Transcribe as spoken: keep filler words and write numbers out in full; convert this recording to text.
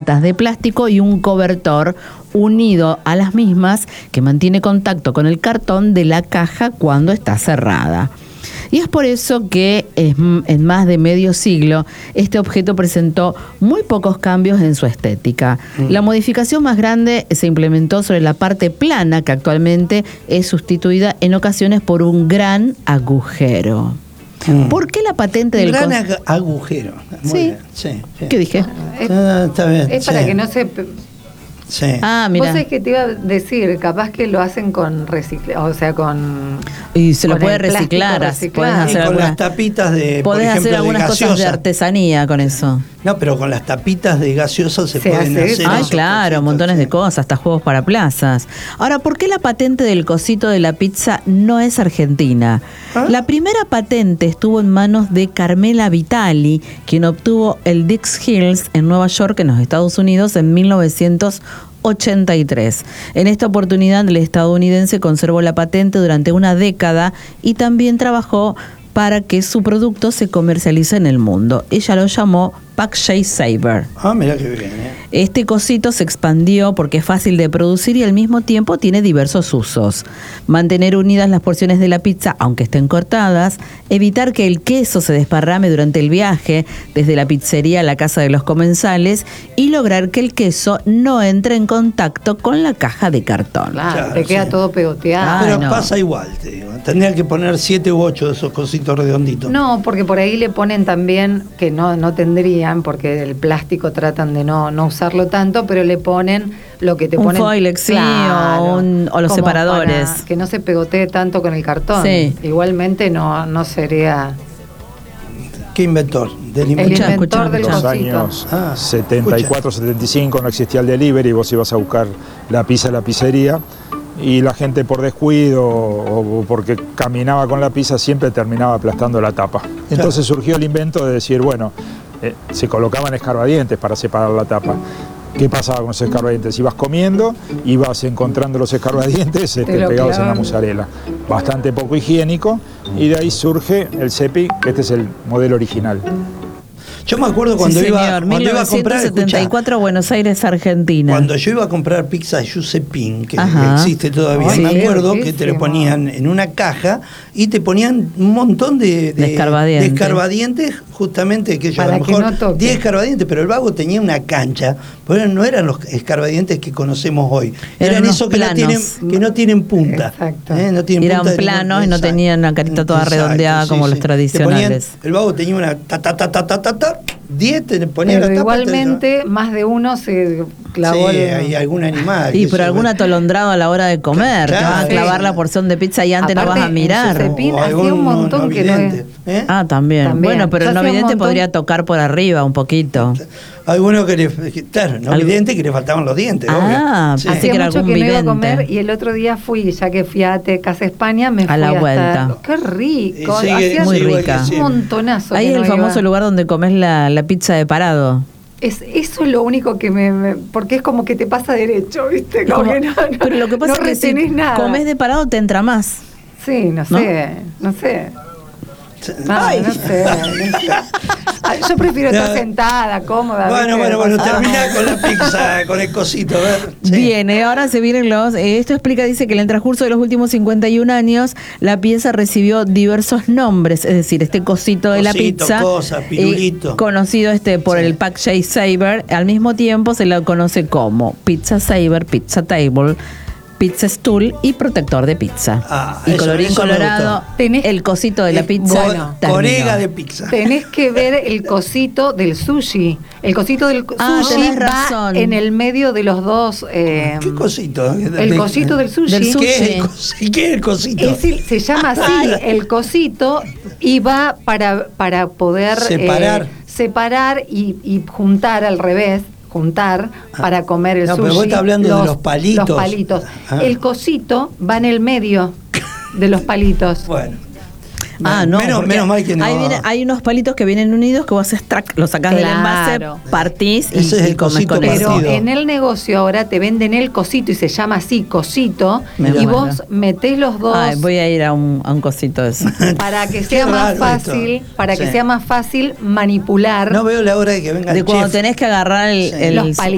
latas de plástico y un cobertor unido a las mismas que mantiene contacto con el cartón de la caja cuando está cerrada. Y es por eso que en más de medio siglo este objeto presentó muy pocos cambios en su estética. Mm. La modificación más grande se implementó sobre la parte plana, que actualmente es sustituida en ocasiones por un gran agujero. Mm. ¿Por qué la patente del gran cos- ag- agujero? Muy ¿Sí? bien. Sí, sí. ¿Qué dije? Es, Ah, está bien. es sí. para que no se... Sí. Ah, Vos mira. sabés que te iba a decir, capaz que lo hacen con recicla, o sea, con... Y se lo con puede el plástico reciclar. reciclado. Podés Y hacer con algunas, las tapitas de, por podés ejemplo, hacer algunas de cosas de gaseosa. artesanía con eso. No, pero con las tapitas de gaseosa se, Se pueden hace hacer. eso. Ay, esos claro, cositos, montones sí. de cosas, hasta juegos para plazas. Ahora, ¿por qué la patente del cosito de la pizza no es argentina? ¿Ah? La primera patente estuvo en manos de Carmela Vitali, quien obtuvo el Dix Hills en Nueva York, en los Estados Unidos, en mil novecientos ochenta y tres. En esta oportunidad, el estadounidense conservó la patente durante una década y también trabajó para que su producto se comercialice en el mundo. Ella lo llamó PacShape Saver. Ah, mira qué bien. ¿eh? Este cosito se expandió porque es fácil de producir y al mismo tiempo tiene diversos usos. Mantener unidas las porciones de la pizza, aunque estén cortadas, evitar que el queso se desparrame durante el viaje desde la pizzería a la casa de los comensales y lograr que el queso no entre en contacto con la caja de cartón. Claro, Claro, te queda sí. todo pegoteado. Ay, Pero no. pasa igual, te digo. Tendrían que poner siete u ocho de esos cositos redonditos. No, porque por ahí le ponen también, que no, no tendrían, porque el plástico tratan de no, no usarlo tanto, pero le ponen lo que te Un ponen... foil, sí, o un- o los como separadores. para que no se pegotee tanto con el cartón. Sí. Igualmente no, no sería... ¿Qué inventor? Del El inventor. Escucha, inventor escucha, del escucha. los cosito. años Ah, setenta y cuatro, setenta y cinco no existía el delivery, vos ibas a buscar la pizza a la pizzería y la gente por descuido o porque caminaba con la pizza siempre terminaba aplastando la tapa. Entonces surgió el invento de decir, bueno, eh, se colocaban escarbadientes para separar la tapa. ¿Qué pasaba con los escarbadientes? Ibas comiendo, ibas encontrando los escarbadientes este, Te lo pegados en la clavan. mozzarella. Bastante poco higiénico y de ahí surge el Cepi, que este es el modelo original. Yo me acuerdo cuando Sí, iba, señor, cuando iba a comprar, mil novecientos setenta y cuatro, escuchá, Buenos Aires, Argentina. cuando yo iba a comprar pizza Giuseppin, que Ajá. existe todavía, Ay, me qué acuerdo que te riquísimo. lo ponían en una caja y te ponían un montón de, De escarbadientes. de escarbadientes, justamente que yo a Para lo que mejor no toque. diez escarbadientes, pero el vago tenía una cancha, pero no eran los escarbadientes que conocemos hoy, Eran eran unos esos que no, planos. tienen, que no tienen punta. Exacto. ¿eh? No tienen Eran punta de ningún- planos y no exacto. tenían la carita toda Exacto, redondeada como los Te tradicionales. ponían- el vago tenía una ta ta ta ta ta ta, ta diez, te ponía Pero la tapa, te- igualmente, más de uno se clavó Sí, el... hay algún animal. Y que pero se- algún atolondrado a la hora de comer, Claro, te vas a sí. clavar la porción de pizza y antes Aparte, no vas a en mirar. Giuseppe- Pin o hacía algún un montón que no es- vidente, ¿eh? Ah, también. También. Bueno, pero Yo el no hacía un vidente montón- podría tocar por arriba un poquito. Alguno que le. que- Claro, no Algo- vidente que le faltaban los dientes. Ah, obvio. Sí. así Hacía que era mucho algún que no iba a vidente. comer y el otro día fui, ya que fui a Te Casa España, me A fui la hasta- vuelta. ¡Qué rico! Y sigue- Hacía Muy sigue rica. igual que un montonazo. Ahí que es el no famoso iba. lugar donde comes la, la pizza de parado. Es, eso es lo único que me, me- porque es como que te pasa derecho, ¿viste? Como Como- que no, no- pero lo que pasa no es que si retenés nada. comes de parado te entra más. Sí, no ¿No? sé, no sé. No, Ay. no sé, no sé. Ay, yo prefiero estar No. sentada, cómoda. Bueno, ¿viste? bueno, bueno, Ah. termina con la pizza, con el cosito, a ver. Sí. Bien, eh, ahora se vienen los... eh, esto explica, dice que en el transcurso de los últimos cincuenta y un años la pieza recibió diversos nombres, es decir, este cosito de la Cosito, pizza, cosa, pirulito. conocido este por Sí. el PacShape Saver, al mismo tiempo se lo conoce como Pizza Saver, Pizza Table, Pizza Stool y protector de pizza. Ah, y eso- colorín eso me colorado, gustó. Tenés- el cosito de la Eh, pizza go- terminó. corega de pizza. Tenés que ver el cosito del sushi. El cosito del Ah, sushi tenés va razón. en el medio de los dos. eh, ¿Qué cosito? El cosito del sushi. Del sushi. ¿Qué es el cosito? ¿Qué es el cosito? Es el- se llama así, el cosito, y va para, para poder Separar. eh, separar y, y juntar al revés, juntar para comer el No, sushi. pero vos estás hablando de los palitos. Los palitos. Ah. El cosito va en el medio de los palitos. Bueno. Ah, no. Menos, porque menos mal que no. Ahí viene- hay unos palitos que vienen unidos que vos haces track, los sacás del Claro. envase, partís y, Ese es y el comes cosito con Pero eso. partido. en el negocio ahora te venden el cosito y se llama así, cosito, Me y muero. vos metés los dos Ay, voy a ir a un, a un cosito de eso. para que Qué sea más raro esto. fácil, para que Sí. sea más fácil manipular No veo la hora de que venga De el cuando chef. tenés que agarrar el, Sí. el los palitos.